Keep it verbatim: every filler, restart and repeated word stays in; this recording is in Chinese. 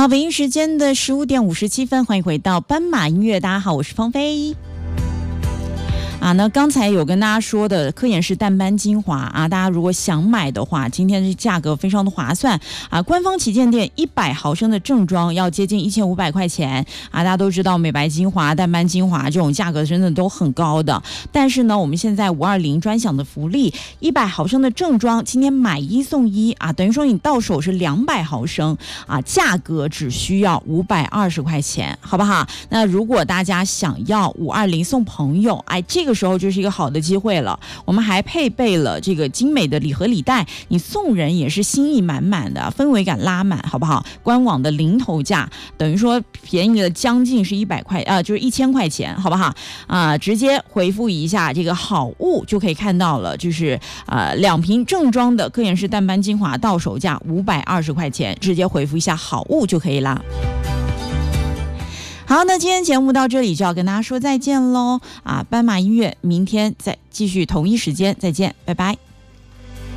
好，北京时间的十五点五十七分，欢迎回到斑马音乐。大家好，我是芳菲。啊，那刚才有跟大家说的科颜氏淡斑精华啊，大家如果想买的话，今天的价格非常的划算啊。官方旗舰店一百毫升的正装要接近一千五百块钱啊。大家都知道美白精华、淡斑精华这种价格真的都很高的，但是呢，我们现在五二零专享的福利，一百毫升的正装今天买一送一啊，等于说你到手是两百毫升啊，价格只需要五百二十块钱，好不好？那如果大家想要五二零送朋友，哎，这个时候就是一个好的机会了。我们还配备了这个精美的礼盒礼袋，你送人也是心意满满的，氛围感拉满，好不好？官网的零头价等于说便宜了将近是一百块，呃，就是一千块钱，好不好？啊、呃，直接回复一下这个好物就可以看到了，就是呃两瓶正装的科颜氏淡斑精华到手价五百二十块钱，直接回复一下好物就可以啦。好，那今天节目到这里就要跟大家说再见喽啊！斑马音乐明天再继续同一时间再见，拜拜。